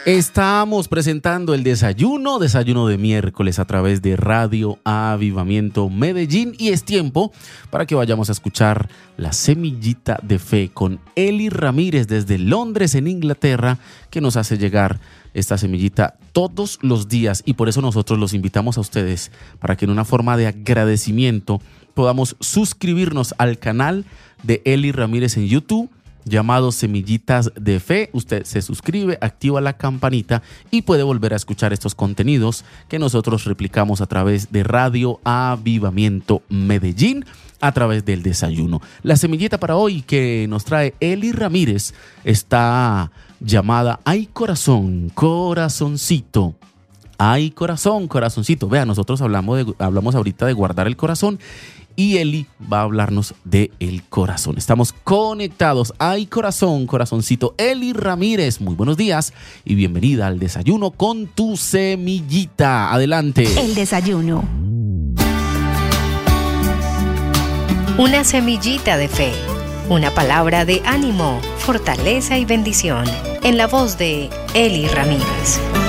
Estamos presentando el desayuno de miércoles a través de Radio Avivamiento Medellín y es tiempo para que vayamos a escuchar La Semillita de Fe con Eli Ramírez desde Londres, en Inglaterra, que nos hace llegar esta semillita todos los días y por eso nosotros los invitamos a ustedes para que en una forma de agradecimiento podamos suscribirnos al canal de Eli Ramírez en YouTube, llamado Semillitas de Fe. Usted se suscribe, activa la campanita y puede volver a escuchar estos contenidos que nosotros replicamos a través de Radio Avivamiento Medellín, a través del desayuno. La semillita para hoy que nos trae Eli Ramírez está llamada Ay Corazón, Corazoncito. Ay Corazón, Corazoncito. Vea, nosotros hablamos ahorita de guardar el corazón y Eli va a hablarnos de el corazón. Estamos conectados. Ay Corazón, Corazoncito. Eli Ramírez, muy buenos días y bienvenida al desayuno con tu semillita. Adelante. El desayuno. Una semillita de fe, una palabra de ánimo, fortaleza y bendición, en la voz de Eli Ramírez.